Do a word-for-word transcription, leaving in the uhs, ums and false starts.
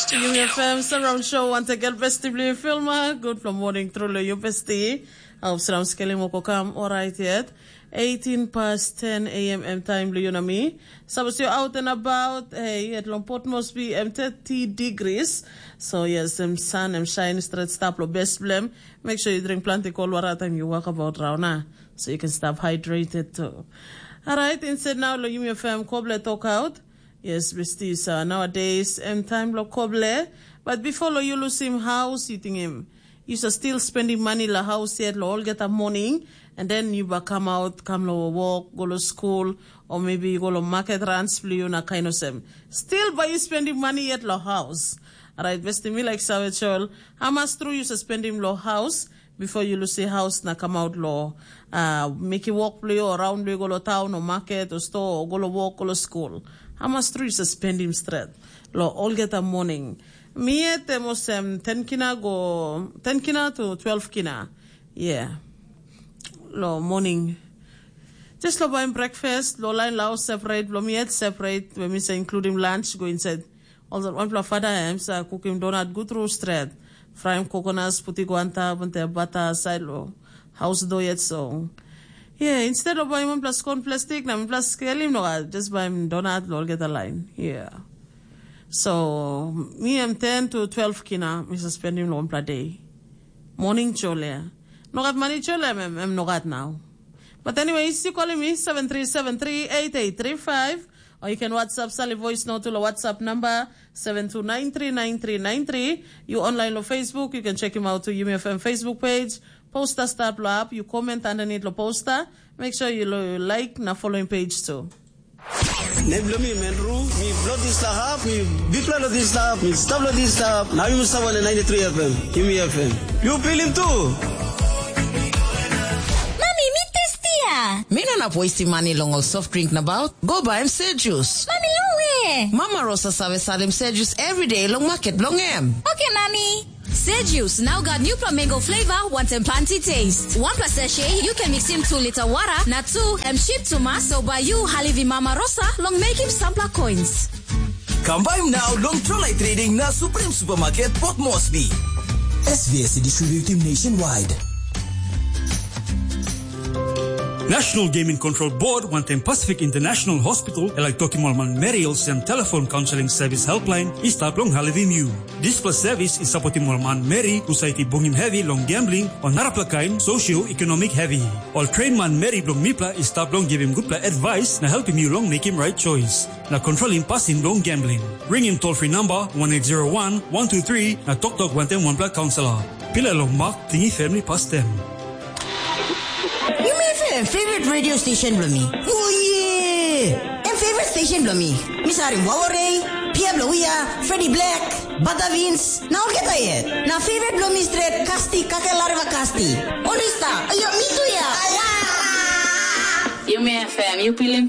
U F M Surround Show want to get vestibly filmer. Good from morning through the U P S T. I'll Sram Skelly Mokokam. All right yet. eighteen past ten a.m. time, Leonami. So you're out and about. Hey, at Lomport must be um, thirty degrees. So yes, um, sun and shine straight stop lo best blem. Make sure you drink plenty cold water time you walk about round so you can stop hydrated too. All right, instead now lo U F M Koble talk out. Yes, besties, uh, nowadays, um, time lo koble. But before lo you lose him house, you think him, you are still spending money la house yet, lo all get up morning, and then you ba come out, come lo walk, go to school, or maybe you go to market runs, you na kind of same. Still by you spending money yet lo house. Alright, besti me like Savachol, how much through you spending lo house, before you lose a house na come out lo, uh, make you walk play or around, you go to town or market or store, or go to walk, go to school. How much through you spend him straight? Lo all get a morning. Me at the most um, ten kina go ten kina to twelve kina. Yeah. Lo morning. Just lo buying breakfast, lo line lao separate, lo me at separate when we say including lunch, go inside. Also one pla father am sa cook him donut good through straight. Fry him coconuts, puti guanta, bunte butter side lo house do yet so. Yeah, instead of buying one plus corn plastic, na plus scale him no, just buy him donut, lol get a line. Yeah. So me am ten to twelve kina, me spend him one per day. Morning chole. No got money chole, I'm, I'm no got now. But anyway, you calling me seven three seven three eight eight three five, or you can WhatsApp Sally voice note to the WhatsApp number seven two nine three nine three nine three. You online on Facebook, you can check him out to U M F M Facebook page. Poster start lo up, you comment underneath the poster. Make sure you like na following page too. Neblomi menru, mi blood is lahap, mi bipla lo this lahap, mi stab lo this lahap. Now you must have on ninety-three F M, U M F M. You feel him too. Mami, mi testia. Me no na wasting money long all soft drink na about. Go buy him say juice. Mami, long Mama Rosa sabe salim say juice every day long market long em. Okay, Mami. Juice now got new mango flavor, one and plenty taste. One plus sachet, you can mix in two liter water. Now two, and ship to ma, so by you, Halivi Mama Rosa, long make him sampler coins. Come buy him now, long trolley trading na Supreme Supermarket, Port Moresby. S V S distributing nationwide. National Gaming Control Board Wantem Pacific International Hospital elak Tokimolman Merial Sem Telephone Counseling Service Helpline is taplong Halivim. This plus service is supporting Molman Meri Society Bungim Heavy Long Gambling on Naraplakain Socio-Economic Heavy. All train man Meri Blong Mipla is taplong give him good advice na help him you long make him right choice. Na control him passing long gambling. Ring him toll free number one eight zero one one two three na Tok Tok Wantem One Pla Counselor. Pila long mark tingi family past them. Favorite radio station blami. Oh yeah. And favorite station blami. Misari Wawore, Pia Blowia, Freddie Black, Bata Vince. Now get it. Na favorite blami straight Kasti Kakelarva Kasti. Onista. Ayo me too ya. U M F M, you feeling